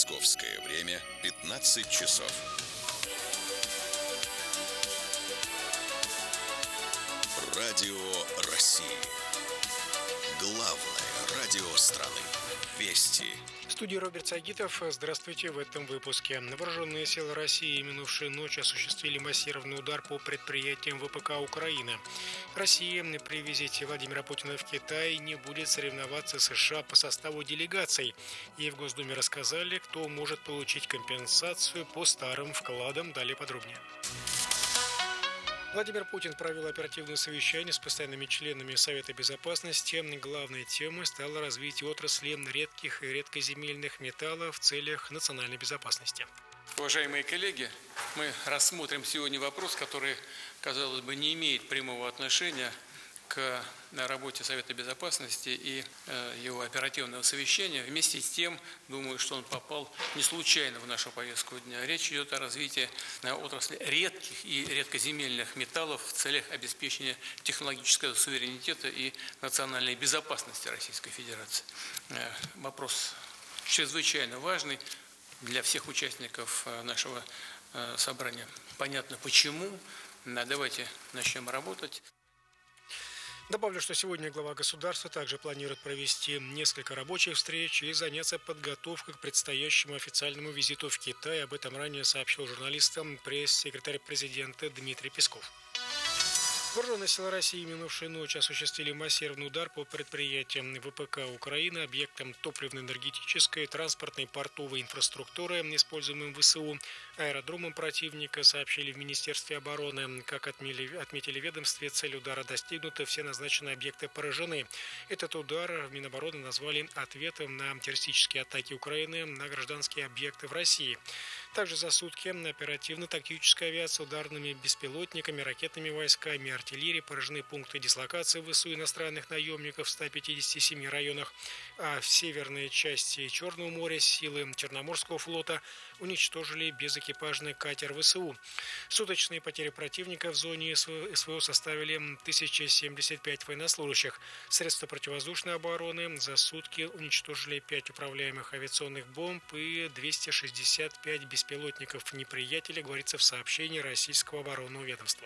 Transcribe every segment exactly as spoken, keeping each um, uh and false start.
Московское время пятнадцать часов. Радио России. Главное радио страны. Вести. В студии Роберт Сагитов. Здравствуйте. В этом выпуске. Вооруженные силы России минувшую ночь осуществили массированный удар по предприятиям ВПК Украины. Россия при визите Владимира Путина в Китай не будет соревноваться с США по составу делегаций. И в Госдуме рассказали, кто может получить компенсацию по старым вкладам. Далее подробнее. Владимир Путин провел оперативное совещание с постоянными членами Совета Безопасности. Главной темой стало развитие отрасли редких и редкоземельных металлов в целях национальной безопасности. Уважаемые коллеги, мы рассмотрим сегодня вопрос, который, казалось бы, не имеет прямого отношения к работе Совета Безопасности и его оперативного совещания. Вместе с тем, думаю, что он попал не случайно в нашу повестку дня. Речь идет о развитии отрасли редких и редкоземельных металлов в целях обеспечения технологического суверенитета и национальной безопасности Российской Федерации. Вопрос чрезвычайно важный для всех участников нашего собрания. Понятно почему. Давайте начнем работать. Добавлю, что сегодня глава государства также планирует провести несколько рабочих встреч и заняться подготовкой к предстоящему официальному визиту в Китай. Об этом ранее сообщил журналистам пресс-секретарь президента Дмитрий Песков. Вооруженные силы России минувшую ночь осуществили массированный удар по предприятиям ВПК Украины, объектам топливно-энергетической, транспортной, портовой инфраструктуры, используемым ВСУ, аэродромам противника, сообщили в Министерстве обороны. Как отмели, отметили в ведомстве, цель удара достигнута, все назначенные объекты поражены. Этот удар в Минобороны назвали ответом на террористические атаки Украины на гражданские объекты в России. Также за сутки оперативно-тактическая авиация, ударными беспилотниками, ракетными войсками, артиллерии поражены пункты дислокации ВСУ иностранных наемников в ста пятидесяти семи районах, а в северной части Черного моря силы Черноморского флота уничтожили безэкипажный катер ВСУ. Суточные потери противника в зоне СВО составили тысяча семьдесят пять военнослужащих. Средства противовоздушной обороны за сутки уничтожили пять управляемых авиационных бомб и двести шестьдесят пять беспилотников неприятеля, говорится в сообщении российского оборонного ведомства.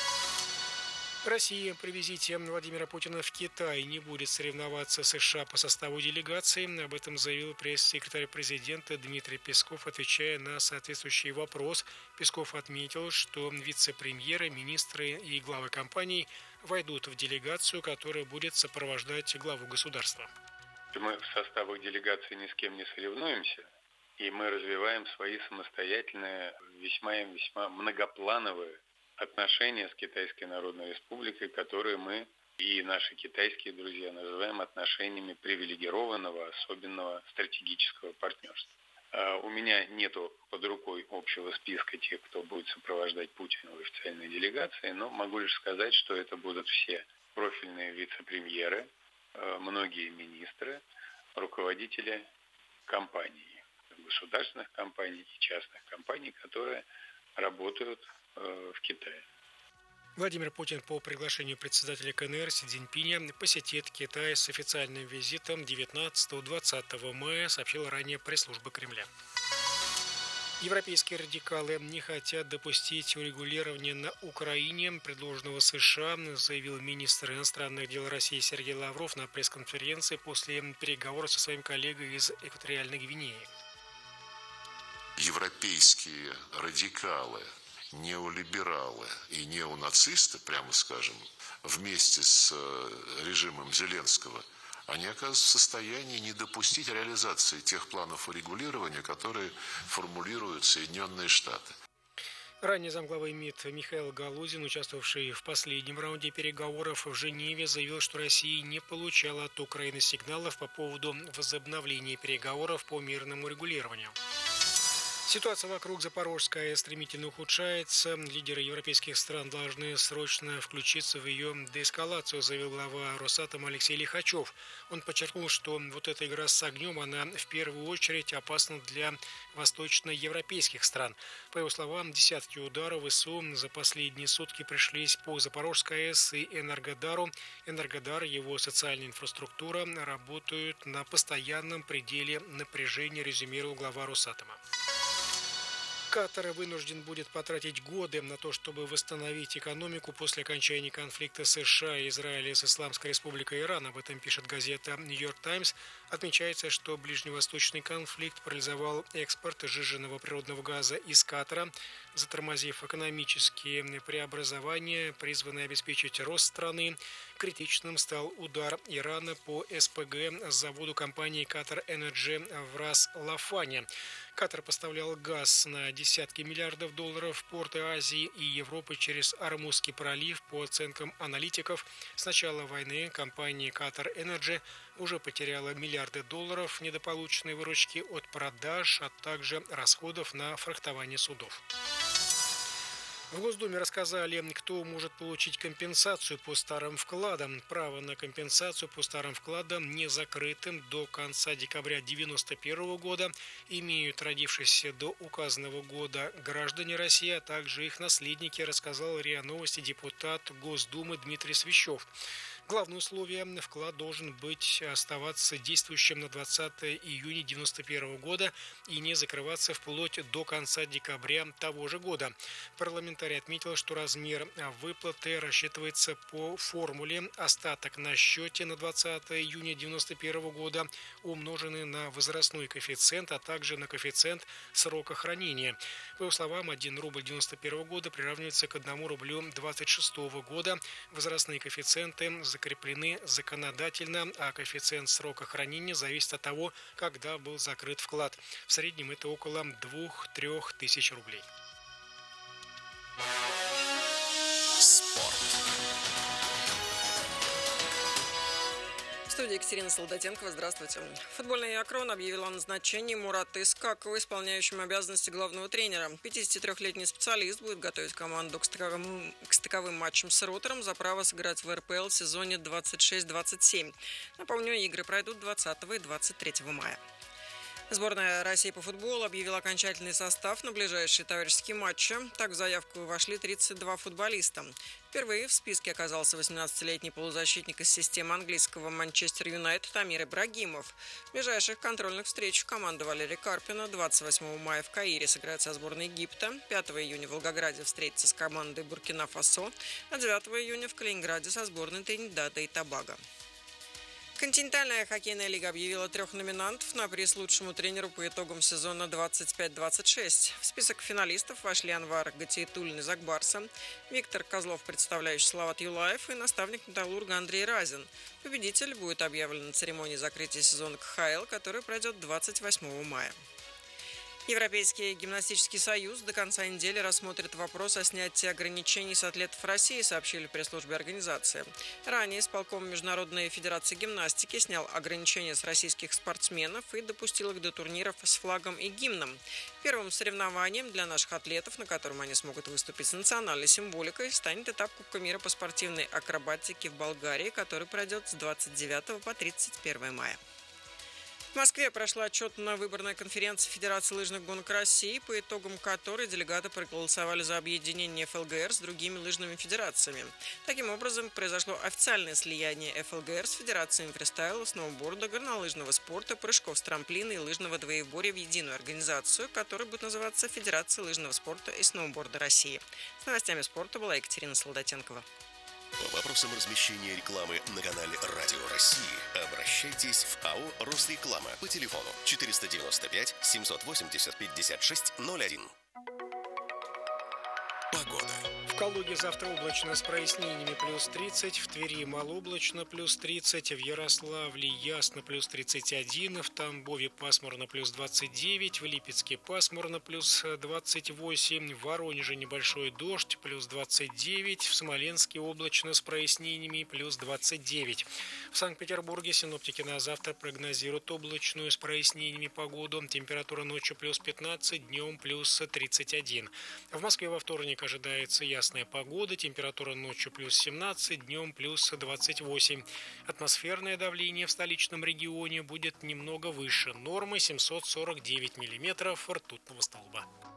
Россия при визите Владимира Путина в Китай не будет соревноваться с США по составу делегации. Об этом заявил пресс-секретарь президента Дмитрий Песков, отвечая на соответствующий вопрос. Песков отметил, что вице-премьеры, министры и главы компаний войдут в делегацию, которая будет сопровождать главу государства. Мы в составах делегации ни с кем не соревнуемся, и мы развиваем свои самостоятельные, весьма и весьма многоплановые отношения с Китайской Народной Республикой, которые мы и наши китайские друзья называем отношениями привилегированного, особенного стратегического партнерства. У меня нету под рукой общего списка тех, кто будет сопровождать Путина в официальной делегации, но могу лишь сказать, что это будут все профильные вице-премьеры, многие министры, руководители компаний, государственных компаний и частных компаний, которые работают в Китае. Владимир Путин по приглашению председателя КНР Си Цзиньпиня посетит Китай с официальным визитом девятнадцатого-двадцатого мая, сообщила ранее пресс-служба Кремля. Европейские радикалы не хотят допустить урегулирования на Украине, предложенного США, заявил министр иностранных дел России Сергей Лавров на пресс-конференции после переговоров со своим коллегой из Экваториальной Гвинеи. Европейские радикалы, неолибералы и неонацисты, прямо скажем, вместе с режимом Зеленского, они оказываются в состоянии не допустить реализации тех планов урегулирования, которые формулируют Соединенные Штаты. Ранее замглавы МИД Михаил Галузин, участвовавший в последнем раунде переговоров в Женеве, заявил, что Россия не получала от Украины сигналов по поводу возобновления переговоров по мирному регулированию. Ситуация вокруг Запорожской АЭС стремительно ухудшается. Лидеры европейских стран должны срочно включиться в ее деэскалацию, заявил глава Росатома Алексей Лихачев. Он подчеркнул, что вот эта игра с огнем, она в первую очередь опасна для восточноевропейских стран. По его словам, десятки ударов ВСУ за последние сутки пришлись по Запорожской АЭС и Энергодару. Энергодар и его социальная инфраструктура работают на постоянном пределе напряжения, резюмировал глава Росатома. Катар вынужден будет потратить годы на то, чтобы восстановить экономику после окончания конфликта США, Израиля с Исламской Республикой Иран. Об этом пишет газета «Нью-Йорк Таймс». Отмечается, что ближневосточный конфликт парализовал экспорт сжиженного природного газа из Катара, затормозив экономические преобразования, призванные обеспечить рост страны. Критичным стал удар Ирана по СПГ заводу компании «Катар Энерджи» в Рас-Лафане. Катар поставлял газ на десятки миллиардов долларов в порты Азии и Европы через Ормузский пролив. По оценкам аналитиков, с начала войны компания «Катар Энерджи» уже потеряла миллиарды долларов недополученной выручки от продаж, а также расходов на фрахтование судов. В Госдуме рассказали, кто может получить компенсацию по старым вкладам. Право на компенсацию по старым вкладам не закрытым до конца декабря девяносто первого года имеют родившиеся до указанного года граждане России, а также их наследники, рассказал РИА Новости депутат Госдумы Дмитрий Свищев. Главное условие – вклад должен быть оставаться действующим на двадцатое июня девяносто первого года и не закрываться вплоть до конца декабря того же года. Парламентарий отметил, что размер выплаты рассчитывается по формуле остаток на счете на двадцатое июня девяносто первого года, умноженный на возрастной коэффициент, а также на коэффициент срока хранения. По его словам, один рубль девяносто первого года приравнивается к одному рублю двадцать шестого года. Возрастные коэффициенты закреплены законодательно, а коэффициент срока хранения зависит от того, когда был закрыт вклад. В среднем это около двух-трех тысяч рублей. Спорт. В студии Екатерина Солдатенкова. Здравствуйте. Футбольный «Акрон» объявил о назначении Мурата Искакова исполняющим обязанности главного тренера. пятидесятитрёхлетний специалист будет готовить команду к стыковым, к стыковым матчам с «Ротором» за право сыграть в эр пэ эл в сезоне двадцать шесть двадцать семь. Напомню, игры пройдут двадцатого и двадцать третьего мая. Сборная России по футболу объявила окончательный состав на ближайшие товарищеские матчи. Так в заявку вошли тридцать два футболиста. Впервые в списке оказался восемнадцатилетний полузащитник из системы английского «Манчестер Юнайтед» Амир Ибрагимов. В ближайших контрольных встречах команда Валерия Карпина двадцать восьмого мая в Каире сыграет со сборной Египта, пятого июня в Волгограде встретится с командой Буркина-Фасо, а девятого июня в Калининграде со сборной Тринидада и Тобаго. Континентальная хоккейная лига объявила трех номинантов на приз лучшему тренеру по итогам сезона двадцать пять двадцать шесть. В список финалистов вошли Анвар Гатиетуллин из Акбарса, Виктор Козлов, представляющий Салават Юлаев, и наставник «Металлурга» Андрей Разин. Победитель будет объявлен на церемонии закрытия сезона ка ха эл, которая пройдет двадцать восьмого мая. Европейский гимнастический союз до конца недели рассмотрит вопрос о снятии ограничений с атлетов России, сообщили в пресс-службе организации. Ранее исполком Международной федерации гимнастики снял ограничения с российских спортсменов и допустил их до турниров с флагом и гимном. Первым соревнованием для наших атлетов, на котором они смогут выступить с национальной символикой, станет этап Кубка мира по спортивной акробатике в Болгарии, который пройдет с двадцать девятого по тридцать первое мая. В Москве прошла отчетно-выборная конференция Федерации лыжных гонок России, по итогам которой делегаты проголосовали за объединение эф эл гэ эр с другими лыжными федерациями. Таким образом, произошло официальное слияние эф эл гэ эр с федерациями фристайла, сноуборда, горнолыжного спорта, прыжков с трамплина и лыжного двоеборья в единую организацию, которая будет называться Федерация лыжного спорта и сноуборда России. С новостями спорта была Екатерина Солдатенкова. По вопросам размещения рекламы на канале «Радио России» обращайтесь в АО «Росреклама» по телефону четыреста девяносто пять семьсот восемьдесят пятьдесят шесть ноль один. Погода. В Калуге завтра облачно с прояснениями плюс тридцать, в Твери малооблачно плюс тридцать, в Ярославле ясно плюс тридцать один, в Тамбове пасмурно плюс двадцать девять, в Липецке пасмурно плюс двадцать восемь, в Воронеже небольшой дождь плюс двадцать девять, в Смоленске облачно с прояснениями плюс двадцать девять. В Санкт-Петербурге синоптики на завтра прогнозируют облачную с прояснениями погоду, температура ночью плюс пятнадцать, днем плюс тридцать один. В Москве во вторник ожидается ясная погода, температура ночью плюс семнадцать, днем плюс двадцать восемь. Атмосферное давление в столичном регионе будет немного выше нормы семьсот сорок девять миллиметров ртутного столба.